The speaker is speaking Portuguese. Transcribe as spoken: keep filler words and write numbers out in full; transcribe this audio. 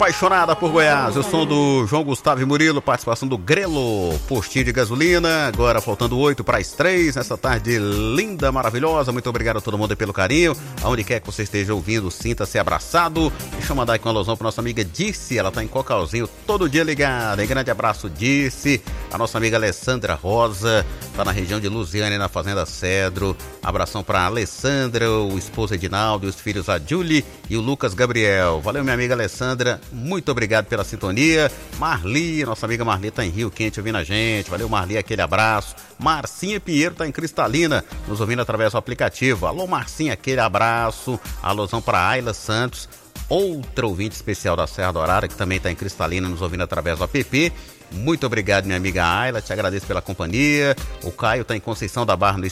Apaixonada por Goiás, o som do João Gustavo e Murilo, participação do Grelo, postinho de gasolina, agora faltando oito para as três, nessa tarde linda, maravilhosa. Muito obrigado a todo mundo pelo carinho, aonde quer que você esteja ouvindo, sinta-se abraçado. Deixa eu mandar aqui uma alusão para nossa amiga Dirce, ela tá em Cocalzinho, todo dia ligada. Grande abraço, Dirce. A nossa amiga Alessandra Rosa, tá na região de Lusiânia, na Fazenda Cedro. Abração para Alessandra, o esposo Edinaldo, os filhos a Julie e o Lucas Gabriel. Valeu, minha amiga Alessandra. Muito obrigado pela sintonia. Marli, nossa amiga Marli tá em Rio Quente ouvindo a gente. Valeu, Marli, aquele abraço. Marcinha Pinheiro tá em Cristalina, nos ouvindo através do aplicativo. Alô, Marcinha, aquele abraço. Alusão para Ayla Santos, outra ouvinte especial da Serra Dourada, que também tá em Cristalina, nos ouvindo através do app. Muito obrigado, minha amiga Ayla, te agradeço pela companhia. O Caio tá em Conceição da Barra, no